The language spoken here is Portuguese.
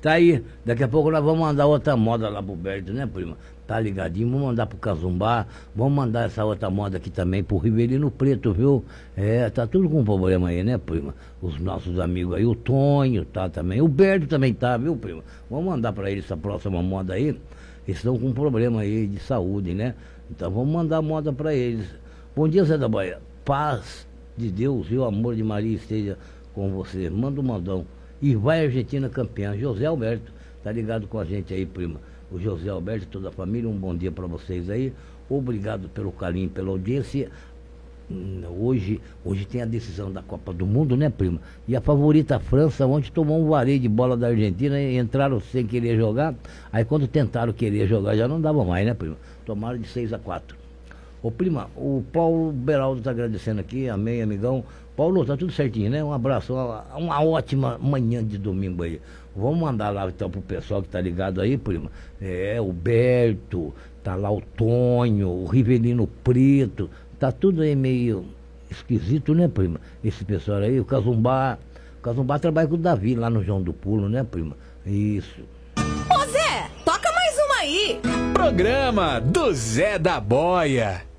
Tá aí, daqui a pouco nós vamos mandar outra moda lá pro Berto, né, prima? Tá ligadinho, vamos mandar pro Cazumbá, vamos mandar essa outra moda aqui também pro Riverino Preto, viu? É, tá tudo com problema aí, né, prima? Os nossos amigos aí, o Tonho tá também, o Berto também tá, viu, prima? Vamos mandar pra eles essa próxima moda aí, eles estão com problema aí de saúde, né? Então vamos mandar a moda pra eles. Bom dia, Zé da Bahia. Paz de Deus e o amor de Maria esteja com você. Manda um mandão. E vai Argentina campeã. José Alberto, tá ligado com a gente aí, prima. O José Alberto e toda a família, um bom dia para vocês aí. Obrigado pelo carinho, pela audiência. Hoje tem a decisão da Copa do Mundo, né, prima? E a favorita a França, ontem tomou um vareio de bola da Argentina e entraram sem querer jogar. Aí quando tentaram querer jogar já não dava mais, né, prima? Tomaram de 6-4. Ô, prima, o Paulo Beraldo tá agradecendo aqui, amém, amigão. Paulo, tá tudo certinho, né? Um abraço, uma ótima manhã de domingo aí. Vamos mandar lá então pro pessoal que tá ligado aí, prima. É, o Berto, tá lá o Tonho, o Rivelino Preto, tá tudo aí meio esquisito, né, prima? Esse pessoal aí, o Cazumbá trabalha com o Davi lá no João do Pulo, né, prima? Isso. Ô Zé, toca mais uma aí. Programa do Zé da Boia.